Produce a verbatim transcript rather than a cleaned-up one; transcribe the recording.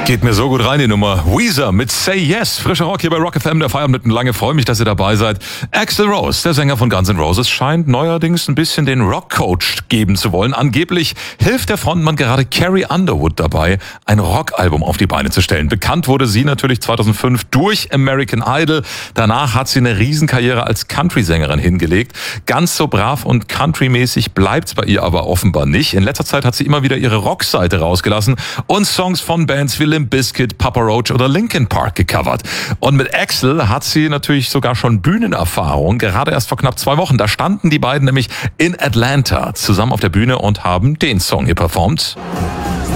Geht mir so gut rein, die Nummer. Weezer mit Say Yes. Frischer Rock hier bei Rock F M, der Feierabend mit lange. Freue mich, dass ihr dabei seid. Axl Rose, der Sänger von Guns N' Roses, scheint neuerdings ein bisschen den Rock-Coach geben zu wollen. Angeblich hilft der Frontmann gerade Carrie Underwood dabei, ein Rockalbum auf die Beine zu stellen. Bekannt wurde sie natürlich zweitausendfünf durch American Idol. Danach hat sie eine Riesenkarriere als Country-Sängerin hingelegt. Ganz so brav und countrymäßig bleibt's bei ihr aber offenbar nicht. In letzter Zeit hat sie immer wieder ihre Rockseite rausgelassen und Songs von Bands wie Limp Bizkit, Papa Roach oder Linkin Park gecovert. Und mit Axl hat sie natürlich sogar schon Bühnenerfahrung, gerade erst vor knapp zwei Wochen. Da standen die beiden nämlich in Atlanta zusammen auf der Bühne und haben den Song hier performt.